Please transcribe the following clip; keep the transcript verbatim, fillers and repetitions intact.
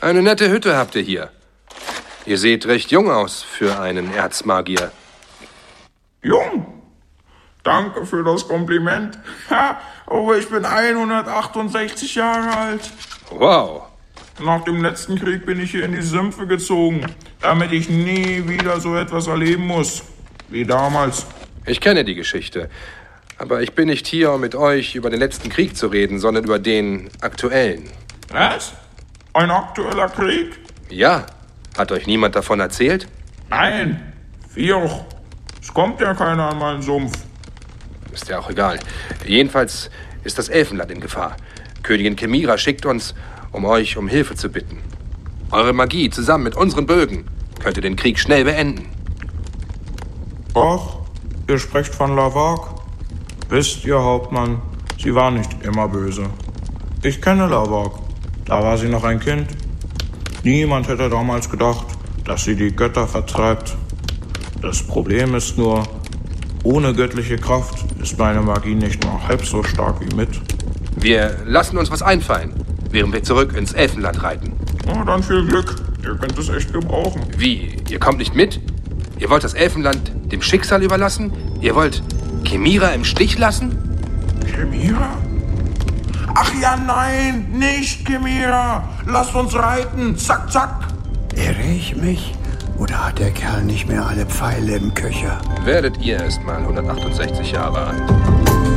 Eine nette Hütte habt ihr hier. Ihr seht recht jung aus für einen Erzmagier. Jung? Danke für das Kompliment. Ha, aber ich bin hundertachtundsechzig Jahre alt. Wow. Nach dem letzten Krieg bin ich hier in die Sümpfe gezogen, damit ich nie wieder so etwas erleben muss, wie damals. Ich kenne die Geschichte. Aber ich bin nicht hier, um mit euch über den letzten Krieg zu reden, sondern über den aktuellen. Was? Ein aktueller Krieg? Ja. Hat euch niemand davon erzählt? Nein. Vioch. Es kommt ja keiner an meinen Sumpf. Ist ja auch egal. Jedenfalls ist das Elfenland in Gefahr. Königin Kemira schickt uns, um euch um Hilfe zu bitten. Eure Magie zusammen mit unseren Bögen könnte den Krieg schnell beenden. Ach, ihr sprecht von Lavag. Wisst ihr, Hauptmann, sie war nicht immer böse. Ich kenne Lavag. Da war sie noch ein Kind. Niemand hätte damals gedacht, dass sie die Götter vertreibt. Das Problem ist nur, ohne göttliche Kraft ist meine Magie nicht nur halb so stark wie mit. Wir lassen uns was einfallen, während wir zurück ins Elfenland reiten. Na, dann viel Glück. Ihr könnt es echt gebrauchen. Wie? Ihr kommt nicht mit? Ihr wollt das Elfenland dem Schicksal überlassen? Ihr wollt Kemira im Stich lassen? Kemira? Ach ja, nein, nicht Kemira. Lasst uns reiten. Zack, zack. Irre ich mich? Oder hat der Kerl nicht mehr alle Pfeile im Köcher? Werdet ihr erst mal hundertachtundsechzig Jahre alt.